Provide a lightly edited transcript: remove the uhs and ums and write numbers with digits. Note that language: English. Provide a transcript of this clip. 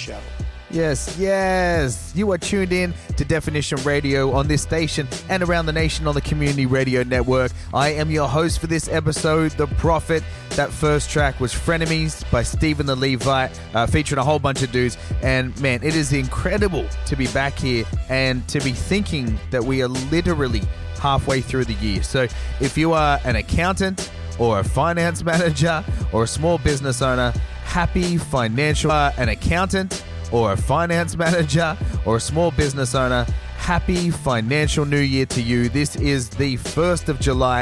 show. Yes. You are tuned in to Definition Radio on this station and around the nation on the Community Radio Network. I am your host for this episode, The Prophet. That first track was Frenemies by Stephen the Levite, featuring a whole bunch of dudes. And man, it is incredible to be back here and to be thinking that we are literally halfway through the year. So if you are an accountant or a finance manager or a small business owner, happy financial, an accountant or a finance manager or a small business owner, happy financial new year to you. This is the 1st of July.